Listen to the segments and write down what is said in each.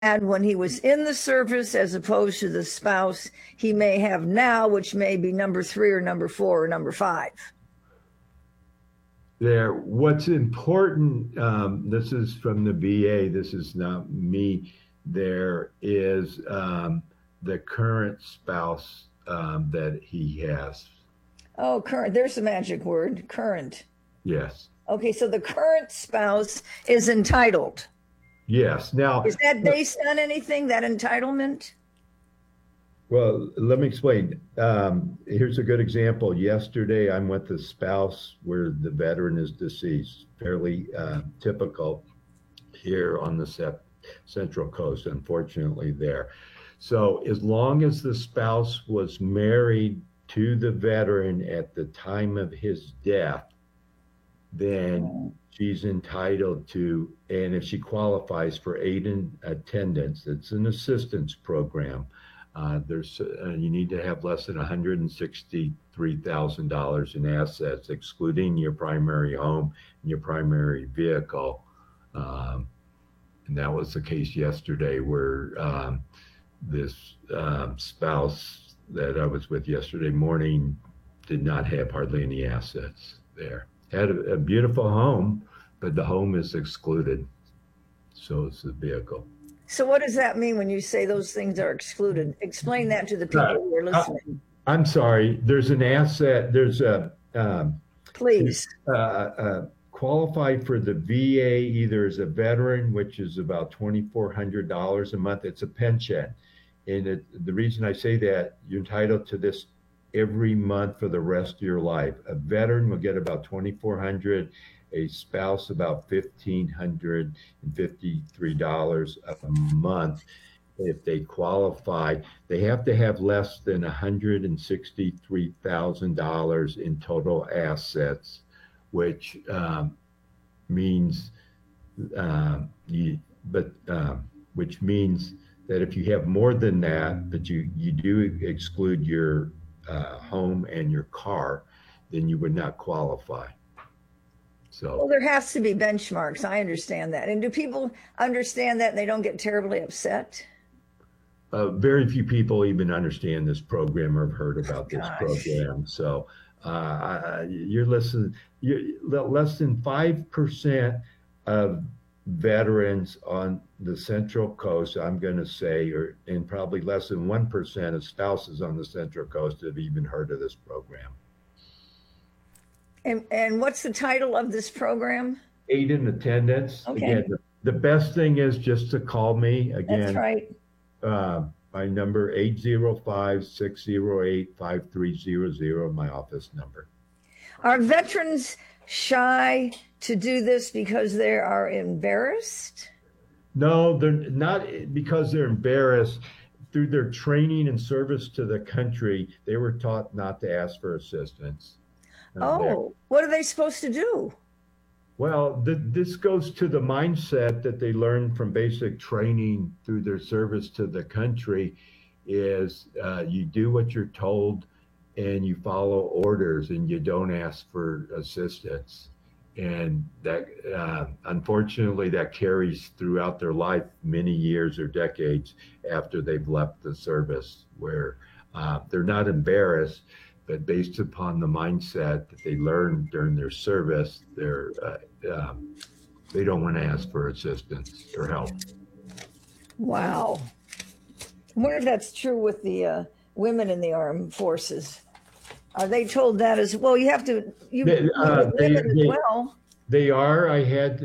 had when he was in the service as opposed to the spouse he may have now, which may be number 3 or number 4 or number 5? What's important, this is from the VA, this is not me, there is the current spouse that he has. Oh, current. There's the magic word, current. Yes. Okay, so the current spouse is entitled. Yes. Now, is that based on anything, that entitlement? Well, let me explain. Here's a good example. Yesterday, I'm with the spouse where the veteran is deceased. Fairly typical here on the Central Coast, unfortunately, there. So as long as the spouse was married to the veteran at the time of his death, then she's entitled to, and if she qualifies for aid and attendance, it's an assistance program. You need to have less than $163,000 in assets, excluding your primary home and your primary vehicle. And that was the case yesterday, where this spouse that I was with yesterday morning did not have hardly any assets there. Had a beautiful home, but the home is excluded. So is the vehicle. So what does that mean when you say those things are excluded? Explain that to the people who are listening. I'm sorry. There's an asset. There's a please qualify for the VA either as a veteran, which is about $2,400 a month. It's a pension, and the reason I say that, you're entitled to this every month for the rest of your life. A veteran will get about $2,400. A spouse about $1,553 a month if they qualify. They have to have less than $163,000 in total assets, which means which means that if you have more than that, but you do exclude your home and your car, then you would not qualify. So, well, there has to be benchmarks. I understand that. And do people understand that and they don't get terribly upset? Very few people even understand this program or have heard about this program. So you're listening. Less than 5% of veterans on the Central Coast, I'm going to say, and probably less than 1% of spouses on the Central Coast have even heard of this program. And what's the title of this program? Aid and Attendance. Okay. Again, the best thing is just to call me. Again, that's right. My number 805-608-5300, my office number. Are veterans shy to do this because they are embarrassed? No, they're not because they're embarrassed. Through their training and service to the country, they were taught not to ask for assistance. What are they supposed to do? Well, this goes to the mindset that they learned from basic training through their service to the country is you do what you're told and you follow orders and you don't ask for assistance. And that, unfortunately, that carries throughout their life many years or decades after they've left the service, where they're not embarrassed, but based upon the mindset that they learned during their service, they don't want to ask for assistance or help. Wow. I wonder if that's true with the women in the armed forces. Are they told that as well? You have to, as well. They are. I had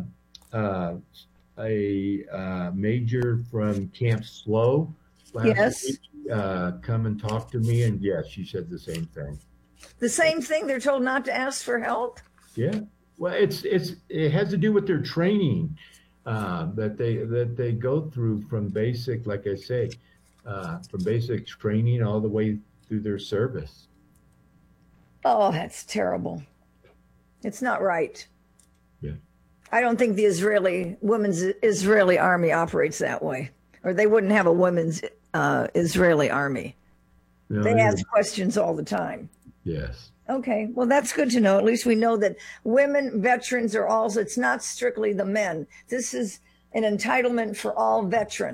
a major from Camp Slow last week come and talk to me, and yes, she said the same thing. The same thing? They're told not to ask for help? Yeah. Well, it has to do with their training that they go through from basic, like I say, from basic training all the way through their service. Oh, that's terrible. It's not right. Yeah. I don't think the women's Israeli army operates that way, or they wouldn't have a women's Israeli army. No, they ask questions all the time. Yes. Okay, well, that's good to know. At least we know that women veterans are also, it's not strictly the men. This is an entitlement for all veterans.